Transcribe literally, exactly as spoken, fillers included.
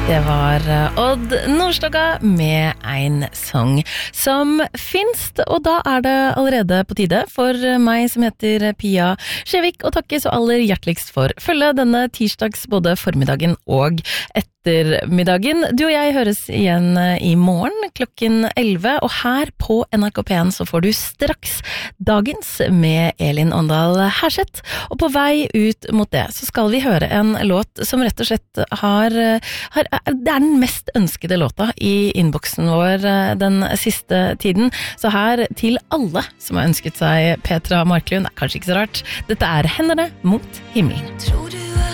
Det var Odd Nordstoga med en sang som finst, og da er det allerede på tide for meg som heter Pia Skjevik å takke så aller hjerteligst for følge denne tirsdags både formiddagen og ettermiddagen. Du og jeg høres igjen i morgen klokken elleve, og her på N R K P en så får du straks dagens med Elin Åndal Herseth, og på vei ut mot det så skal vi høre en låt som rett og slett har, har det er den mest ønskede låta i innboksen vår den siste tiden, så her til alle som har ønsket seg Petra Marklund, det er kanskje ikke så rart, dette er Hendene mot himmelen. Tror du